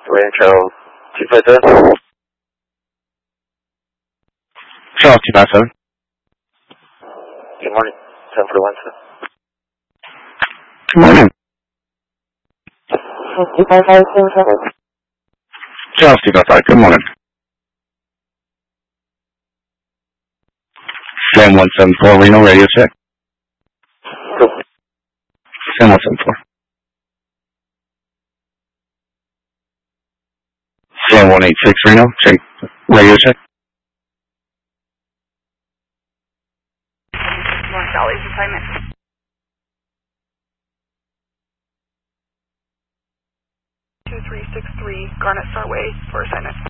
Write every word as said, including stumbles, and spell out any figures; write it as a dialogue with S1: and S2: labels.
S1: Rain Charles two five seven.
S2: Charles two five seven.
S1: Good morning. ten forty-one, sir.
S2: Good morning.
S1: two five five seven seven.
S2: Charles two five five, good morning. Sam one seven four, Reno, radio check.
S1: Cool.
S2: Sam one seven four. Sam one eight six, Reno, check. Radio check.
S3: North Valley's assignment. two three six three, Garnet Star Way for assignment.